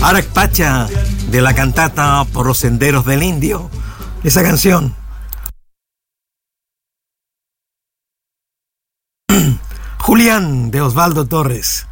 Arac Pacha, de la cantata Por los senderos del indio. Esa canción. Julián, de Osvaldo Torres.